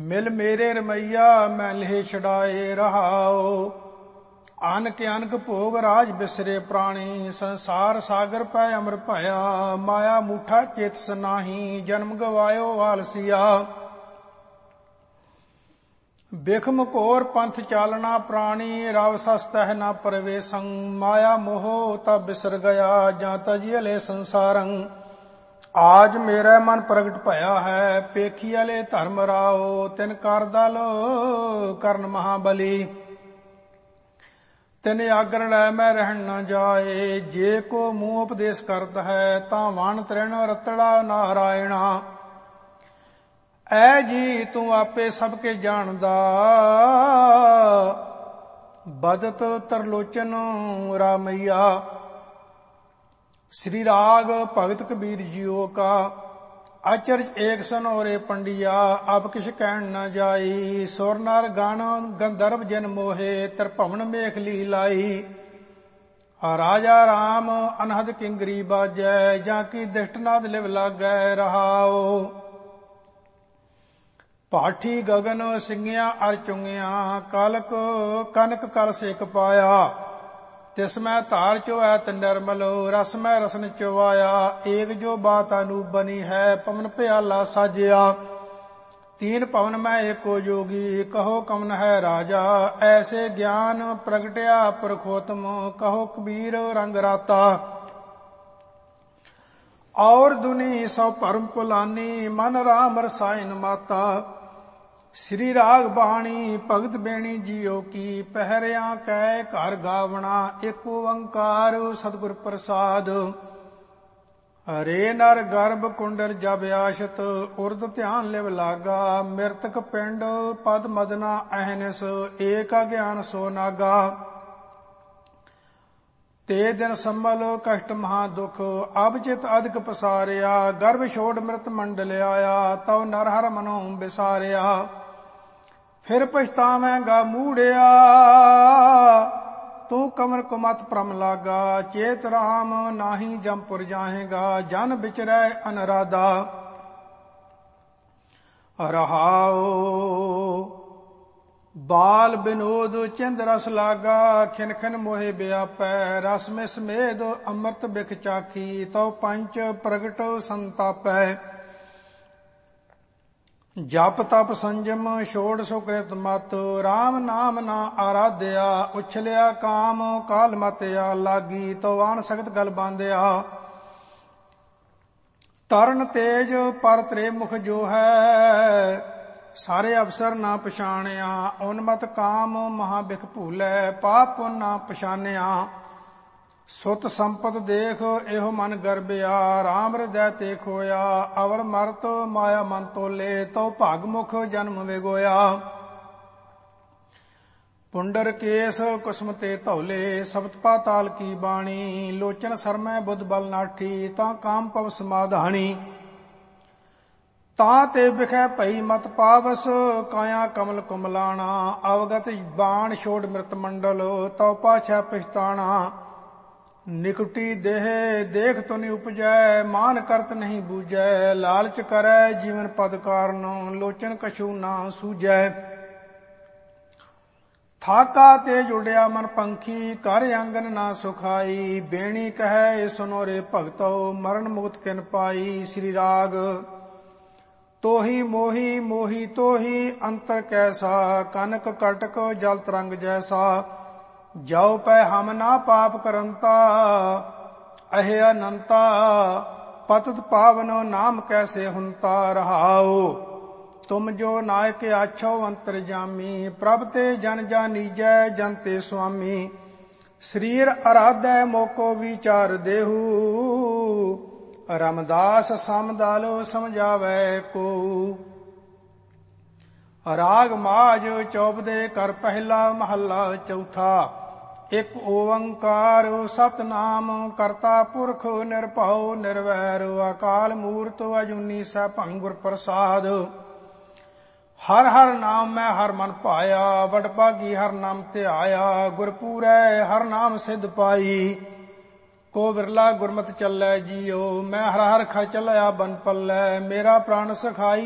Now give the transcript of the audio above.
ਮਿਲ ਮੇਰੇ ਰਮਈਆ ਮੈਂ ਲੇਹ ਛਡਾਏ ਰਹਾਓ। ਅਨਕ ਅਨਕ ਭੋਗ ਰਾਜ ਬਿਸਰੇ ਪ੍ਰਾਣੀ, ਸੰਸਾਰ ਸਾਗਰ ਪੈ ਅਮਰ ਭਇਆ। ਮਾਇਆ ਮੂਠਾ ਚੇਤਸ ਨਾਹੀ, ਜਨਮ ਗਵਾਇਓ ਆਲਸੀਆ। ਬਿਖਮ ਘੋਰ ਪੰਥ ਚਾਲਣਾ ਪ੍ਰਾਣੀ, ਰਵ ਸਸਤਹਿ ਨਾ ਪ੍ਰਵੇਸੰ। ਮਾਇਆ ਮੋਹ ਤਬ ਬਿਸਰ ਗਿਆ, ਜਾਂ ਤਜੀਲੇ ਸੰਸਾਰੰ। ਆਜ ਮੇਰੇ ਮਨ ਪ੍ਰਗਟ ਭਇਆ ਹੈ, ਪੇਖੀਲੇ ਧਰਮ ਰਾਓ। ਤਿਨ ਕਰ ਦਲ ਕਰਨ ਮਹਾਬਲੀ, ਤਿਨ ਆਗਰ ਲੈ ਮੈਂ ਰਹਿਣ ਨ ਜਾਏ। ਜੇ ਕੋ ਮੂੰਹ ਉਪਦੇਸ਼ ਕਰਤ ਹੈ, ਤਾਂ ਵਣ ਤ੍ਰਿਣ ਰਤੜਾ ਨਾਰਾਇਣਾ। ਐ ਜੀ ਤੂੰ ਆਪੇ ਸਭ ਕੇ ਜਾਣਦਾ, ਬਦਤ ਤਰਲੋਚਨ ਰਾਮਈਆ। श्री राग भगत कबीर जियो का। अचरज एक सनोरे पंडिया, अब किश कहन न जाई। सुर नर गण गंधर्व जन मोहे, त्रिभुवन मेख लीलाई। राजा राम अनहद किंगरी बाजै, जाकी दिष्टनाद लिव लागै रहाओ। पाठी गगन सिंगिया अर चुंगिया, कलक कनक कल सेक पाया। तिसमै धार चोऐ निर्मल, रसमै रसन चुवाया। एक जो बात अनूप बनी है, पवन प्याला साजिया। तीन पवन में एको जोगी, कहो कवन है राजा। ऐसे ज्ञान प्रगटया प्रखोतम, कहो कबीर रंग राता। और दुनी सौ परम पुलानी, मन राम रसायन माता। श्री राग बाणी भगत बेणी जियो की, पहरिया कै घर गावना। एक ओंकार सतगुर प्रसाद। हरे नर गर्भ कुंडर जब आशत, उर्द ध्यान लिव लागा। मृतक पिंड पद मदना अहनस, एक अज्ञान सो नागा। ते दिन संभल कष्ट महा दुख, अब चित अधिक पसारिया। गर्भ छोड़ मृत मंडल आया, तव नरहर मनो बिसारिया। फिर पछतावेगा मूढ़िया, तू कमर कुमत प्रम लागा। चेत राम नाही जमपुर जाहेगा, जन बिचरै अनराधा। रहाओ बाल बिनोद चिंद रस लागा, खिन खिन मोहे व्यापै। रस में समेद अमृत बिख चाखी, तो पंच प्रगट संतापै। जप तप संजम छोड़ सुकृत मत, राम नाम ना आराध्या। उछलिया काम काल मतया, लागी तो आन सख्त गल बांधिया। तरन तेज पर त्रे मुख जो है, सारे अवसर ना पछाणिया। उन्मत काम महाबिख भूलै, पाप पुन ना पछानिया। सुत संपत देख एहो मन गर्बिया, राम हृदय ते खोया। अवर मरत माया मन तोले, तो भागमुख जन्म विगोया। पुंडर केस कुसम ते धौले, सप्त पाताल की बाणी। लोचन सरमै बुध बल नाठी, ता काम पव समाधानी। ता ते बिखै भई मत पावस, काया कमल कुमलाना। अवगत बाण छोड़ मृत मंडल, तो पाछै पछताना। निकुटी देह देख तो नहीं उपजै, मान करत नहीं बूझै। लालच करै जीवन पद कारण, लोचन कछु ना सूझै। थाका तेज उड़िया मन पंखी, कर आंगन ना सुखाई। बेणी कहे सुनो रे भगतो, मरण मुक्त किन पाई। श्री राग तोही मोही मोही तोही, अंतर कैसा। कनक कटक जल तरंग जैसा। जाओ पै हम ना पाप करंता, अहे अनंता। पतत पावन नाम कैसे हुंता। रहाओ तुम जो नायक आछो अंतरजामी, प्रभ ते जन जानीजै जन ते स्वामी। शरीर आराधै मोको विचार देहु, रामदास समदालो समझावै को। राग माज चौपदे कर पहला महला चौथा। एक ओंकार सतनाम, करता पुरख निरभਉ निर्वैर। अकाल मूर्त अजूनी सैभं गुर प्रसाद। हर हर नाम मैं हर मन पाया, वडभागी हर नाम ध्याया। गुरपूरै हर नाम सिद्ध पाई, को विरला गुरमत चलै जियो। मैं हर हर खर चलया बन पल्लै, मेरा प्राण सखाई